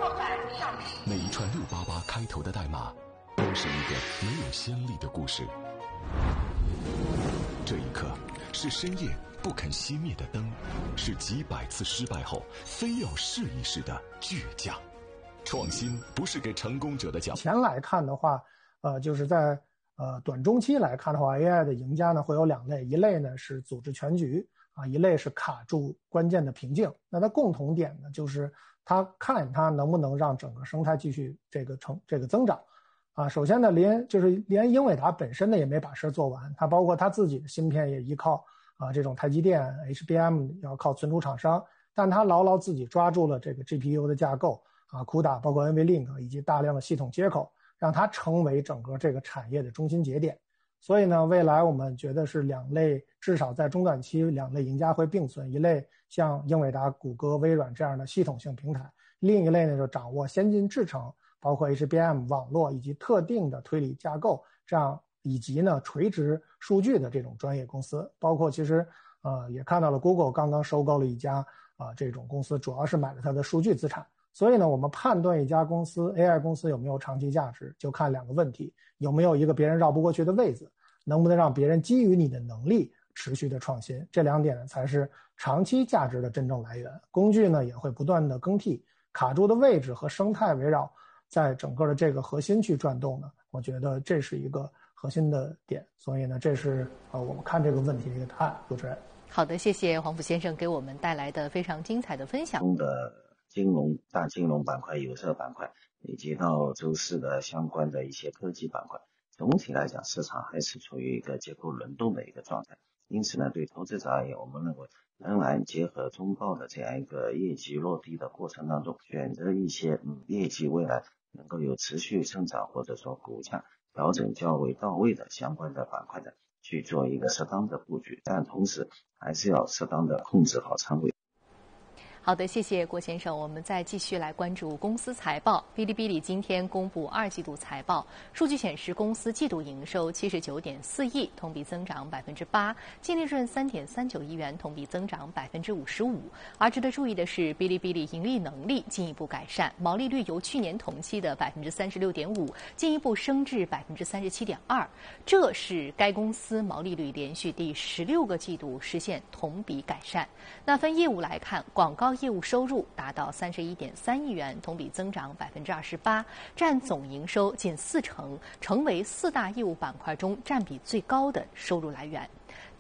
每一串688开头的代码，都是一个没有先例的故事。这一刻，是深夜不肯熄灭的灯，是几百次失败后非要试一试的倔强。创新不是给成功者的奖。 前来看的话，就是在短中期来看的话 ，AI 的赢家呢会有2类，一类呢是组织全局啊，一类是卡住关键的瓶颈。那它共同点呢就是它能不能让整个生态继续这个增长啊。首先呢，连英伟达本身呢也没把事做完，它包括它自己的芯片也依靠这种台积电、HBM 要靠存储厂商，但它牢牢自己抓住了这个 GPU 的架构。CUDA 包括 NVLink 以及大量的系统接口，让它成为整个这个产业的中心节点。所以呢，未来我们觉得是2类，至少在中短期2类赢家会并存，一类像英伟达、谷歌、微软这样的系统性平台，另一类呢就掌握先进制程，包括 HBM 网络以及特定的推理架构，这样以及呢垂直数据的这种专业公司，包括其实也看到了 Google 刚刚收购了一家这种公司，主要是买了它的数据资产。所以呢，我们判断一家公司 AI 公司有没有长期价值，就看2个问题：有没有一个别人绕不过去的位子，能不能让别人基于你的能力持续的创新。这2点才是长期价值的真正来源。工具呢也会不断的更替，卡住的位置和生态围绕在整个的这个核心去转动呢，我觉得这是一个核心的点。所以呢，这是我们看这个问题的一个答案。主持人， 好的，谢谢黄甫先生给我们带来的非常精彩的分享。 大金融板块、有色板块，以及到周四的相关的一些科技板块，总体来讲，市场还是处于一个结构轮动的一个状态。因此呢，对投资者而言，我们认为仍然结合中报的这样一个业绩落地的过程当中，选择一些业绩未来能够有持续增长，或者说股价调整较为到位的相关的板块的去做一个适当的布局，但同时还是要适当的控制好仓位。 好的，谢谢郭先生。我们再继续来关注公司财报。哔哩哔哩今天公布2季度财报，数据显示公司季度营收79.4亿，同比增长8%，净利润3.39亿元，同比增长55%。而值得注意的是，哔哩哔哩盈利能力进一步改善，毛利率由去年同期的36.5%进一步升至37.2%，这是该公司毛利率连续第16个季度实现同比改善。那分业务来看，广告业务收入达到31.3亿元，同比增长28%，占总营收近40%，成为4大业务板块中占比最高的收入来源。